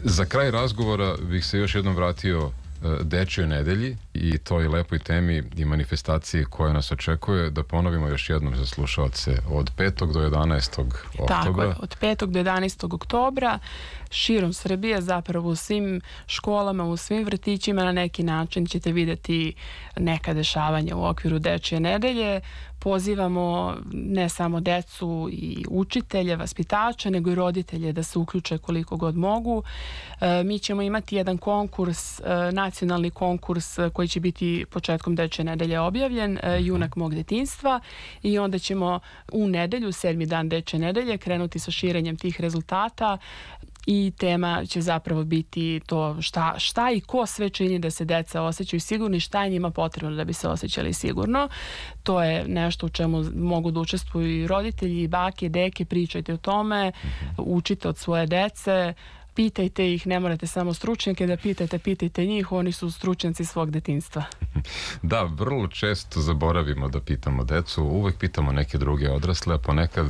Za kraj razgovora bih se još jednom vratio Dečjoj nedelji i toj lepoj temi i manifestaciji koja nas očekuje. Da ponovimo još jednom za slušalce, od 5. do 11. oktobra. Tako je, od 5. do 11. oktobra širom Srbije, zapravo u svim školama, u svim vrtićima na neki način ćete vidjeti neka dešavanja u okviru Dečje nedelje. Pozivamo ne samo decu i učitelje, vaspitače, nego i roditelje da se uključe koliko god mogu. Mi ćemo imati jedan konkurs, nacionalni konkurs koji će biti početkom Dečje nedelje objavljen, Junak mog detinjstva, i onda ćemo u nedelju, 7. dan Dečje nedelje, krenuti sa širenjem tih rezultata. I tema će zapravo biti to šta i ko sve čini da se deca osjećaju sigurni, šta je njima potrebno da bi se osjećali sigurno. To je nešto u čemu mogu da učestvuju i roditelji, i bake, deke, pričajte o tome, učite od svoje dece, pitajte ih, ne morate samo stručnjake da pitajte njih, oni su stručnjaci svog detinjstva. Da, vrlo često zaboravimo da pitamo decu, uvek pitamo neke druge odrasle, a ponekad,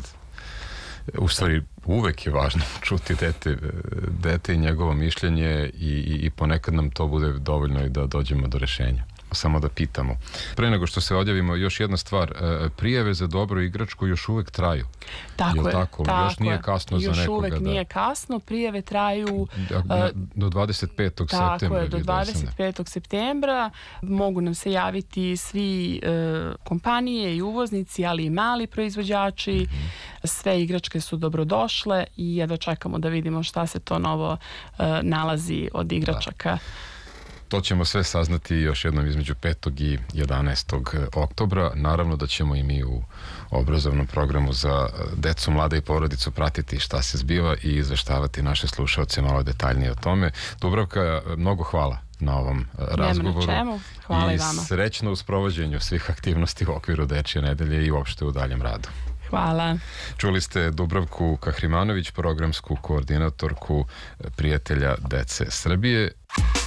u stvari uvek je važno čuti dete i njegovo mišljenje i ponekad nam to bude dovoljno i da dođemo do rešenja. Samo da pitamo. Pre nego što se odjavimo, još jedna stvar, prijave za dobru igračku još uvek traju. Tako je. Još nije kasno za nekoga. Još uvek nije kasno, prijave traju do 25. Tako septembra. je, do 25. septembra mogu nam se javiti svi kompanije i uvoznici, ali i mali proizvođači. Sve igračke su dobrodošle i jedva čekamo da vidimo šta se to novo nalazi od igračaka. To ćemo sve saznati još jednom između 5. i 11. oktobra. Naravno da ćemo i mi u obrazovnom programu za decu, mlade i porodicu pratiti šta se zbiva i izveštavati naše slušaoce malo detaljnije o tome. Dubravka, mnogo hvala na ovom razgovoru. Nema na čemu. Hvala i vama. I srećno u sprovođenju svih aktivnosti u okviru Dečje nedelje i uopšte u daljem radu. Hvala. Čuli ste Dubravku Kahrimanović, programsku koordinatorku Prijatelja dece Srbije.